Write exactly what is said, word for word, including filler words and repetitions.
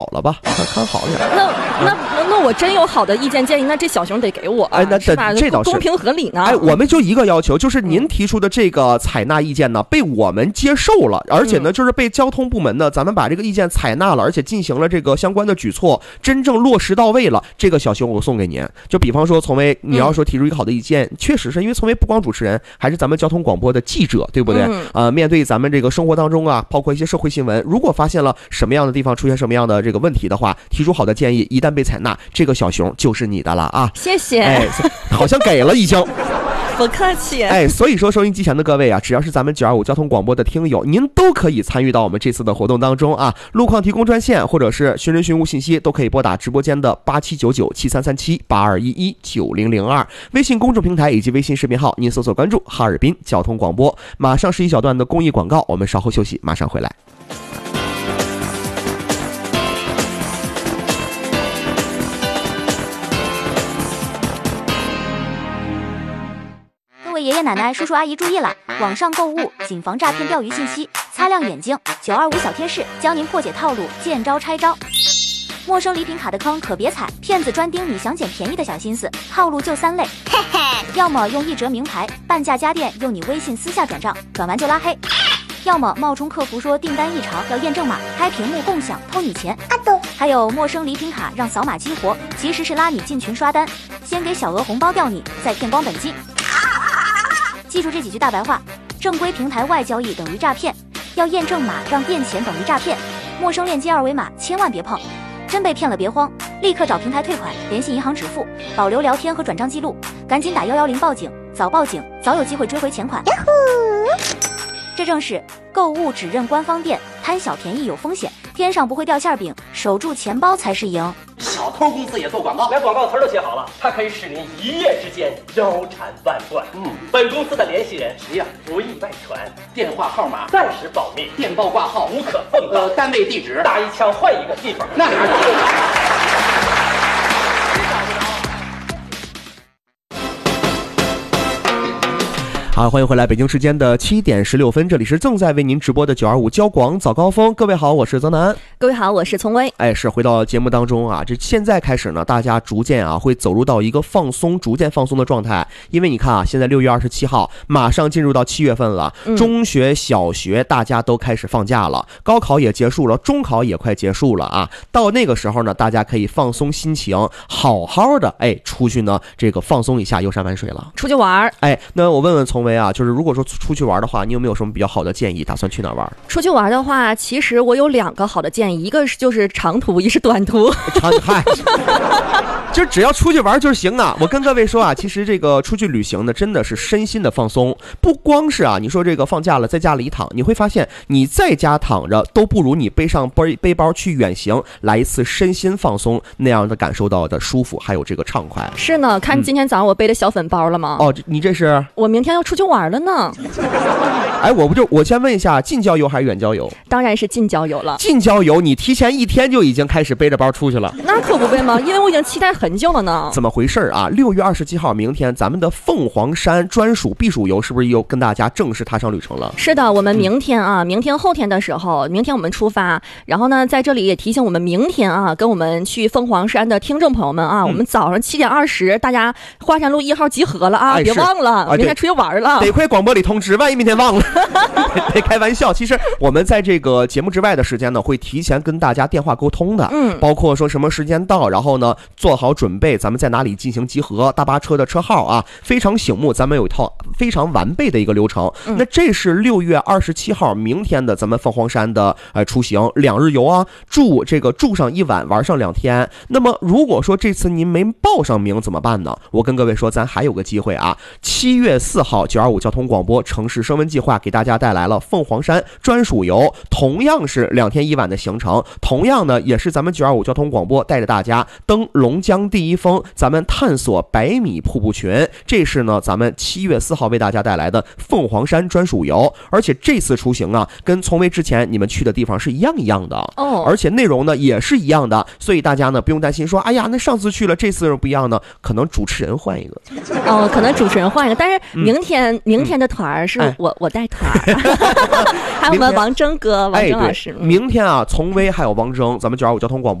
了吧，看看好点。 那那那我真有好的意见建议，那这小熊得给我、啊， 哎，那是吧？ 这倒是公平合理呢。 哎，我们就一个要求，就是您提出的这个采纳意见呢，被我们接受了，而且呢，就是被交通部门呢，咱们把这个意见采纳了，而且进行了这个相关的举措，真正落实到位了。这个小熊我送给您。就比方说，从为你要说提出一个好的意见，嗯、确实是因为从为不光主持人，还是咱们交通广播的记者，对不对？嗯、呃，面对咱们这个生活当中啊，包括一些社会新闻，如果发现了什么样的地方出现什么样的这个问题的话，提出好的建议，一旦被采纳，这个小熊就是你的了啊！ 谢谢。 哎，好像给了已经。 不客气。 哎，所以说收音机前的各位啊，只要是咱们九二五交通广播的听友，您都可以参与到我们这次的活动当中啊。路况提供专线或者是寻人寻物信息都可以拨打直播间的八七九九七三三七八二一一九零零二，微信公众平台以及微信视频号，您搜索关注哈尔滨交通广播。马上是一小段的公益广告，我们稍后休息，马上回来。 爷爷奶奶叔叔阿姨注意了，网上购物谨防诈骗钓鱼信息，擦亮眼睛。九二五小贴士教您破解套路，见招拆招。陌生礼品卡的坑可别踩，骗子专盯你想捡便宜的小心思，套路就三类，嘿嘿，要么用一折名牌，半价家电用你微信私下转账，转完就拉黑；要么冒充客服说订单异常要验证码，开屏幕共享偷你钱。还有陌生礼品卡让扫码激活，其实是拉你进群刷单，先给小额红包钓你，再骗光本金。记住这几句大白话：正规平台外交易等于诈骗，要验证码让变钱等于诈骗，陌生链接二维码千万别碰。真被骗了别慌，立刻找平台退款，联系银行支付，保留聊天和转账记录，赶紧打一一零报警，早报警早有机会追回钱款。这正是购物只认官方店，贪小便宜有风险，天上不会掉馅饼，守住钱包才是赢。 小偷公司也做广告，连广告词都写好了，它可以使您一夜之间腰缠万贯。嗯，本公司的联系人谁呀？不易外传，电话号码暂时保密，电报挂号无可奉告。呃，单位地址打一枪换一个地方，那哪儿？ 好，欢迎回来，北京时间的七点十六分，这里是正在为您直播的九二五交广早高峰。各位好，我是泽南。 各位好，我是丛薇。 哎，是回到节目当中啊，这现在开始呢，大家逐渐啊会走入到一个放松、逐渐放松的状态。因为你看啊，现在六月二十七号，马上进入到七月份了， 嗯、 中学、小学大家都开始放假了，高考也结束了，中考也快结束了啊。到那个时候呢，大家可以放松心情，好好的哎出去呢，这个放松一下，游山玩水了， 出去玩。 哎，那我问问丛薇啊，就是如果说出去玩的话，你有没有什么比较好的建议？打算去哪玩？ 出去玩的话，其实我有两个好的建议，一个是就是长途，一是短途。 长嗨，就只要出去玩就行啊！我跟各位说啊，其实这个出去旅行呢，真的是身心的放松，不光是啊，你说这个放假了，在家里一躺，你会发现你在家躺着都不如你背上背背包去远行，来一次身心放松那样的感受到的舒服，还有这个畅快。 是呢，看今天早上我背的小粉包了吗？ 嗯、哦，你这是？ 我明天要出去玩了呢。 哎，我不就我先问一下，近郊游还是远郊游？ 当然是近郊游了。 近郊游，你提前一天就已经开始背着包出去了？ 那可不呗吗？因为我已经期待很久了呢。 怎么回事啊？六月二十七号，明天咱们的凤凰山专属避暑游是不是又跟大家正式踏上旅程了？ 是的，我们明天啊，嗯、明天后天的时候，明天我们出发。然后呢，在这里也提醒我们明天啊，跟我们去凤凰山的听众朋友们啊，嗯、我们早上七点二十，大家华山路一号集合了啊，哎、别忘了，啊、明天出去玩了。 得亏广播里通知，万一明天忘了。别开玩笑，其实我们在这个节目之外的时间呢，会提前跟大家电话沟通的， 嗯， 包括说什么时间到，然后呢做好准备，咱们在哪里进行集合，大巴车的车号啊，非常醒目，咱们有一套非常完备的一个流程。嗯、那这是六月二十七号明天的咱们凤凰山的呃出行两日游啊，住这个住上一晚，玩上两天。那么如果说这次您没报上名怎么办呢？我跟各位说，咱还有个机会啊，七月四号九二五交通广播城市声纹计划给大家带来了凤凰山专属游，同样是两天一晚的行程，同样呢也是咱们九二五交通广播带着大家登龙江第一峰，咱们探索百米瀑布群，这是呢咱们七月四号为大家带来的凤凰山专属游。而且这次出行啊，跟从未之前你们去的地方是一样一样的哦， 而且内容呢也是一样的，所以大家呢不用担心说，哎呀，那上次去了，这次不一样呢，可能主持人换一个哦，可能主持人换一个，但是明天天明天的团儿是我、嗯、我带团儿，还有我们王征哥、王征老师。 哎、明天啊，从威还有王征，咱们九二五交通广播。